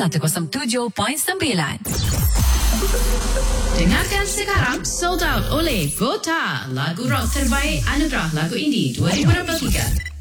107.9. Dengarkan sekarang Sold Out oleh Gota, lagu rock terbaik anugerah lagu indie 2023.